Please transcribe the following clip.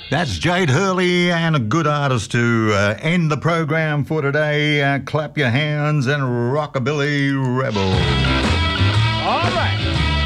That's Jade Hurley and a good artist to end the program for today. Clap your hands and Rockabilly Rebel. All right.